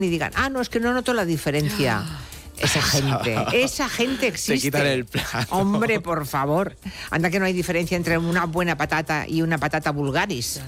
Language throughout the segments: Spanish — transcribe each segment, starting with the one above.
y digan, no, es que no noto la diferencia. Esa gente existe. Te quitan el plato. Hombre, por favor. Anda que no hay diferencia entre una buena patata y una patata vulgaris.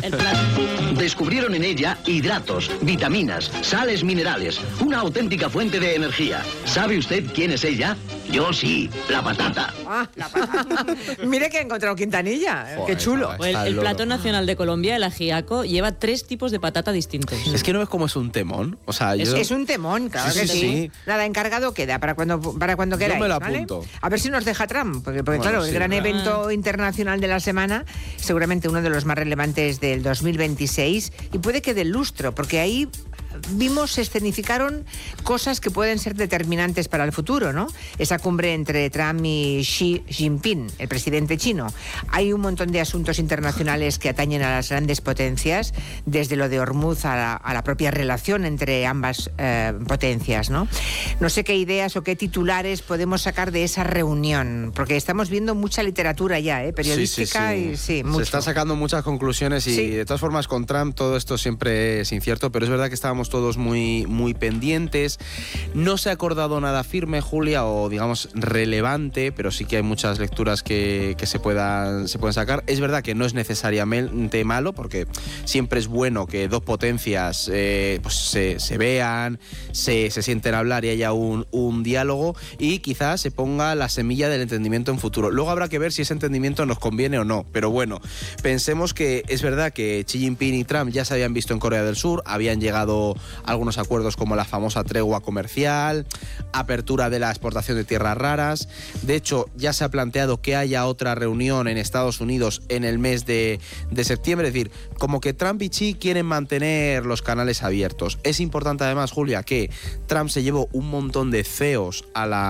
Descubrieron en ella hidratos, vitaminas, sales minerales, una auténtica fuente de energía. ¿Sabe usted quién es ella? Yo sí, la patata. La patata. Mire que ha encontrado Quintanilla. Joder, qué chulo. El plato nacional de Colombia, el ajiaco, lleva 3 tipos de patata distintos. Es que no ves cómo es un temón. O sea, es un temón, claro que sí. Nada, encargado queda para cuando queráis. Yo me lo ¿vale? apunto. A ver si nos deja Trump, porque claro, el gran evento internacional de la semana, seguramente uno de los más relevantes del 2026, y puede que del lustro, porque ahí se escenificaron cosas que pueden ser determinantes para el futuro, ¿no? Esa cumbre entre Trump y Xi Jinping, el presidente chino. Hay un montón de asuntos internacionales que atañen a las grandes potencias, desde lo de Hormuz a la propia relación entre ambas potencias, ¿no? No sé qué ideas o qué titulares podemos sacar de esa reunión, porque estamos viendo mucha literatura ya, periodística, sí. y mucho. Se están sacando muchas conclusiones y de todas formas con Trump todo esto siempre es incierto, pero es verdad que estábamos todos muy, muy pendientes. No se ha acordado nada firme, Julia, o digamos relevante, pero sí que hay muchas lecturas que se pueden sacar. Es verdad que no es necesariamente malo, porque siempre es bueno que dos potencias pues se vean, se sienten a hablar y haya un diálogo, y quizás se ponga la semilla del entendimiento en futuro. Luego habrá que ver si ese entendimiento nos conviene o no, pero bueno, pensemos que es verdad que Xi Jinping y Trump ya se habían visto en Corea del Sur, habían llegado algunos acuerdos como la famosa tregua comercial, apertura de la exportación de tierras raras. De hecho, ya se ha planteado que haya otra reunión en Estados Unidos en el mes de septiembre. Es decir, como que Trump y Xi quieren mantener los canales abiertos. Es importante además, Julia, que Trump se llevó un montón de CEOs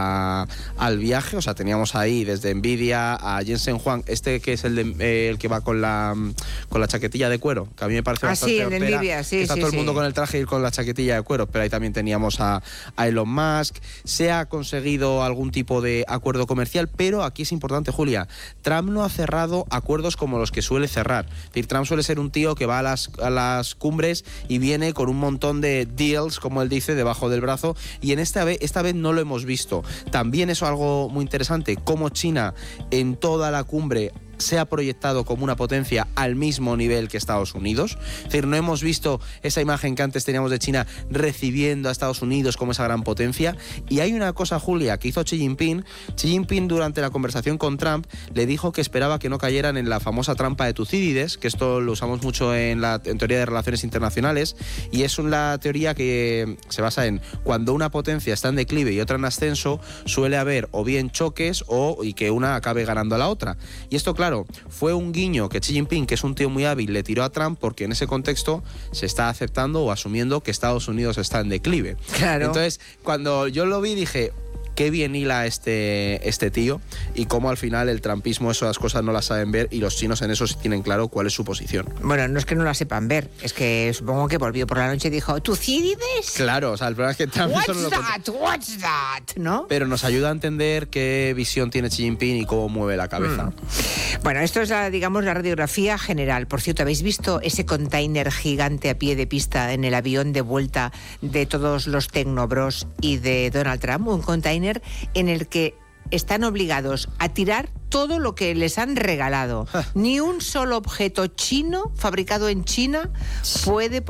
al viaje. O sea, teníamos ahí desde Nvidia a Jensen Huang, que es el que va con la chaquetilla de cuero, que a mí me parece bastante sí, en Nvidia, sí, está todo el mundo con el traje y con la chaquetilla de cuero, pero ahí también teníamos a Elon Musk. Se ha conseguido algún tipo de acuerdo comercial, pero aquí es importante, Julia, Trump no ha cerrado acuerdos como los que suele cerrar. Es decir, Trump suele ser un tío que va a las cumbres y viene con un montón de deals, como él dice, debajo del brazo, y esta vez no lo hemos visto. También es algo muy interesante, cómo China en toda la cumbre se ha proyectado como una potencia al mismo nivel que Estados Unidos. Es decir, no hemos visto esa imagen que antes teníamos de China recibiendo a Estados Unidos como esa gran potencia. Y hay una cosa, Julia, que hizo Xi Jinping. Xi Jinping, durante la conversación con Trump, le dijo que esperaba que no cayeran en la famosa trampa de Tucídides, que esto lo usamos mucho en teoría de relaciones internacionales, y es una teoría que se basa en cuando una potencia está en declive y otra en ascenso, suele haber o bien choques y que una acabe ganando a la otra. Y esto, claro, fue un guiño que Xi Jinping, que es un tío muy hábil, le tiró a Trump, porque en ese contexto se está aceptando o asumiendo que Estados Unidos está en declive. Claro. Entonces, cuando yo lo vi, dije, qué bien hila este tío, y cómo al final el trumpismo esas cosas no las saben ver, y los chinos en eso sí tienen claro cuál es su posición. Bueno, no es que no la sepan ver, es que supongo que volvió por la noche y dijo, ¿Tucídides? Claro, o sea, el problema es que Trump eso no lo What's that? ¿No? Pero nos ayuda a entender qué visión tiene Xi Jinping y cómo mueve la cabeza. Bueno, esto es la radiografía general. Por cierto, ¿habéis visto ese container gigante a pie de pista en el avión de vuelta de todos los Tecnobros y de Donald Trump? Un container en el que están obligados a tirar todo lo que les han regalado. Ni un solo objeto chino, fabricado en China, puede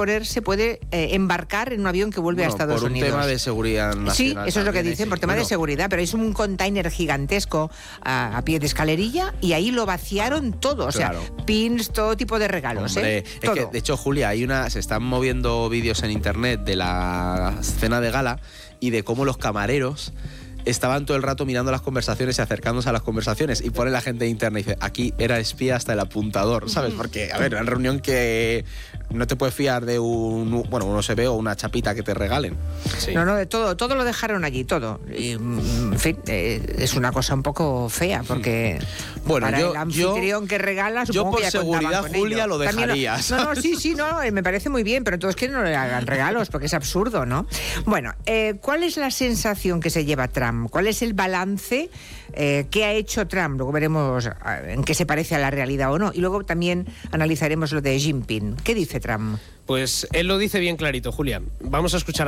embarcar en un avión que vuelve a Estados Unidos. Por un tema de seguridad nacional. Sí, eso es lo que dicen, por tema de seguridad, pero es un container gigantesco a pie de escalerilla, y ahí lo vaciaron todo, o sea, pins, todo tipo de regalos. Hombre, es que, de hecho, Julia, se están moviendo vídeos en internet de la cena de gala y de cómo los camareros estaban todo el rato mirando las conversaciones y acercándose a las conversaciones, y pone la gente interna y dice, aquí era espía hasta el apuntador, ¿sabes? Porque, a ver, una reunión que no te puedes fiar de un USB o una chapita que te regalen. Sí. No, de todo lo dejaron allí, todo. Y, en fin, es una cosa un poco fea, porque para el anfitrión que regala, supongo que ya seguridad, con Julia, ello. lo dejarías. Me parece muy bien, pero entonces que no le hagan regalos, porque es absurdo, ¿no? Bueno, ¿cuál es la sensación que se lleva Trump? Trump. ¿Cuál es el balance que ha hecho Trump? Luego veremos en qué se parece a la realidad o no. Y luego también analizaremos lo de Jinping. ¿Qué dice Trump? Pues él lo dice bien clarito, Julia. Vamos a escuchar